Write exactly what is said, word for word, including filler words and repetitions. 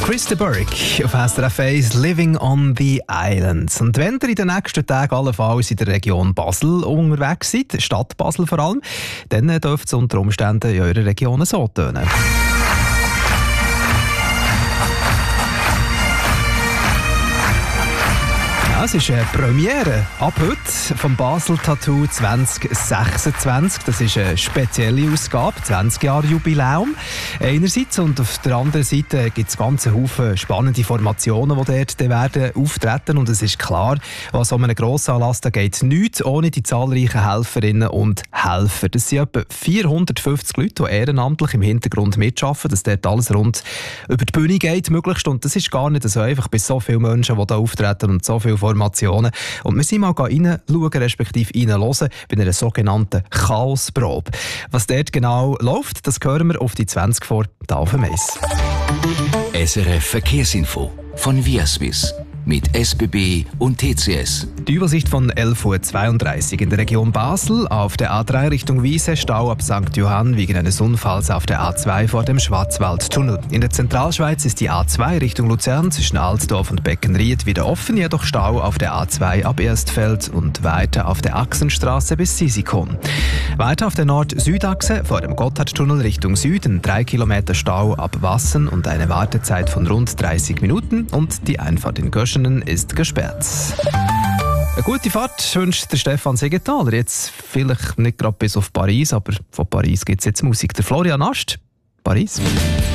Chris de Burgh auf S R F eins «Living on the Islands». Und wenn ihr in den nächsten Tagen allenfalls in der Region Basel unterwegs seid, Stadt Basel vor allem, dann dürfte es unter Umständen in eurer Region so tönen. Es ist eine Premiere ab heute vom Basel Tattoo zwanzig sechsundzwanzig. Das ist eine spezielle Ausgabe, zwanzig Jahre Jubiläum. Einerseits und auf der anderen Seite gibt es ganz Haufen spannende Formationen, die dort werden auftreten. Und es ist klar, an so einem Grossanlass geht nichts ohne die zahlreichen Helferinnen und Helfer. Das sind etwa vierhundertfünfzig Leute, die ehrenamtlich im Hintergrund mitarbeiten, dass dort alles rund über die Bühne geht, möglichst. Und das ist gar nicht so einfach bei so vielen Menschen, die da auftreten und so viele Formationen. Und wir sind mal reinschauen, respektive reinhören, bei einer sogenannten Chaosprobe. Was dort genau läuft, das hören wir auf die zwanzig vor, da auf dem Eis. S R F Verkehrsinfo von Viaswiss mit S B B und T C S. Die Übersicht von elf Uhr zweiunddreißig in der Region Basel. Auf der A drei Richtung Wiese Stau ab Sankt Johann wegen eines Unfalls auf der A zwei vor dem Schwarzwaldtunnel. In der Zentralschweiz ist die A zwei Richtung Luzern zwischen Altdorf und Beckenried wieder offen, jedoch Stau auf der A zwei ab Erstfeld und weiter auf der Achsenstraße bis Sisikon. Weiter auf der Nord-Süd-Achse vor dem Gotthardtunnel Richtung Süden drei Kilometer Stau ab Wassen und eine Wartezeit von rund dreißig Minuten und die Einfahrt in Göschenen ist gesperrt. Eine gute Fahrt wünscht der Stefan Siegenthaler. Jetzt vielleicht nicht gerade bis auf Paris, aber von Paris gibt es jetzt Musik. Der Florian Ast, Paris.